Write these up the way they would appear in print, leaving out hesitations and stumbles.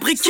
briquet.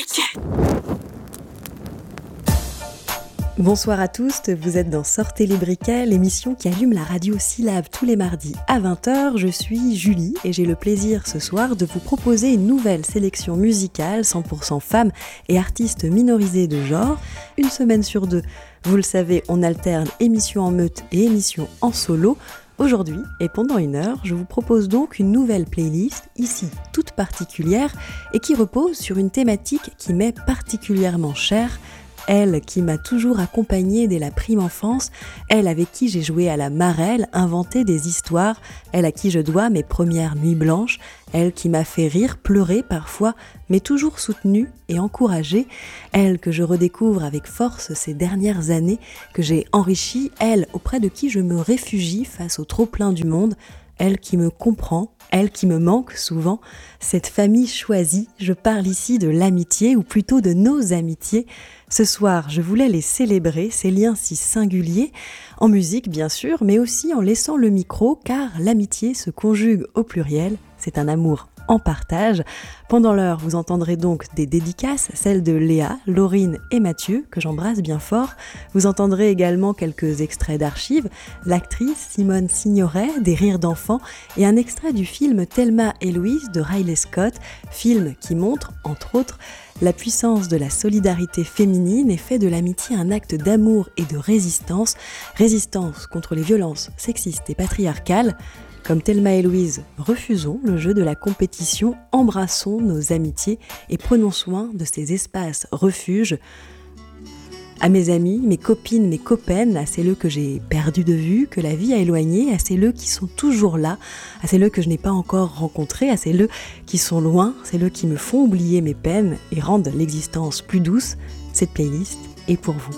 Bonsoir à tous, vous êtes dans Sortez les briquets, l'émission qui allume la radio Syllab tous les mardis à 20h. Je suis Julie et j'ai le plaisir ce soir de vous proposer une nouvelle sélection musicale 100% femmes et artistes minorisés de genre. Une semaine sur deux, vous le savez, on alterne émission en meute et émission en solo. Aujourd'hui, et pendant une heure, je vous propose donc une nouvelle playlist, ici toute particulière, et qui repose sur une thématique qui m'est particulièrement chère. Elle qui m'a toujours accompagnée dès la prime enfance, elle avec qui j'ai joué à la marelle, inventé des histoires, elle à qui je dois mes premières nuits blanches, elle qui m'a fait rire, pleurer parfois, mais toujours soutenue et encouragée, elle que je redécouvre avec force ces dernières années, que j'ai enrichie, elle auprès de qui je me réfugie face au trop-plein du monde, elle qui me comprend, elle qui me manque souvent, cette famille choisie, je parle ici de l'amitié ou plutôt de nos amitiés. Ce soir, je voulais les célébrer, ces liens si singuliers, en musique bien sûr, mais aussi en laissant le micro, car l'amitié se conjugue au pluriel, c'est un amour en partage. Pendant l'heure, vous entendrez donc des dédicaces, celles de Léa, Laurine et Mathieu, que j'embrasse bien fort. Vous entendrez également quelques extraits d'archives, l'actrice Simone Signoret, des rires d'enfants, et un extrait du film Thelma et Louise de Riley Scott, film qui montre, entre autres, la puissance de la solidarité féminine et fait de l'amitié un acte d'amour et de résistance, résistance contre les violences sexistes et patriarcales. Comme Thelma et Louise, refusons le jeu de la compétition, embrassons nos amitiés et prenons soin de ces espaces refuges. À mes amis, mes copines, mes copains, à celles que j'ai perdues de vue, que la vie a éloignées, à celles qui sont toujours là, à celles que je n'ai pas encore rencontrées, à celles qui sont loin, celles qui me font oublier mes peines et rendent l'existence plus douce, cette playlist est pour vous.